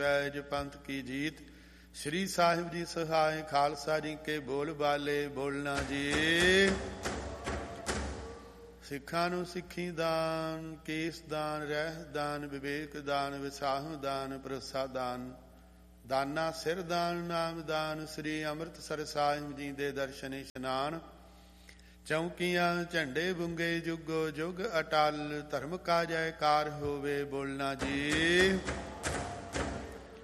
Veg ਪੰਥ ਕੀ ਜੀਤ। ਸ੍ਰੀ ਸਾਹਿਬ ਜੀ ਸਹਾਇ ਖਾਲਸਾ ਜੀ ਕੇ ਬੋਲ ਬਾਲੇ ਬੋਲਣਾ ਜੀ। ਸਿੱਖਾਂ ਨੂੰ ਸਿੱਖੀ ਦਾਨ, ਕੇਸ ਦਾਨ, ਰਹਿ ਦਾਨ, ਵਿਵੇਕ ਦਾਨ, ਵਿਸਾਹੂ ਦਾਨ, ਭਰੋਸਾ ਦਾਨ, ਦਾਨਾ ਸਿਰ ਦਾਨ, ਨਾਮ ਦਾਨ। ਸ੍ਰੀ ਅੰਮ੍ਰਿਤਸਰ ਸਾਹਿਬ ਜੀ ਦੇ ਦਰਸ਼ਨ ਇਸ਼ਨਾਨ। ਚੌਂਕੀਆਂ ਝੰਡੇ ਬੁੰਗੇ ਜੁਗੋ ਜੁਗ ਅਟਲ। ਧਰਮ ਕਾ ਜੈਕਾਰ ਹੋਵੇ ਬੋਲਣਾ ਜੀ।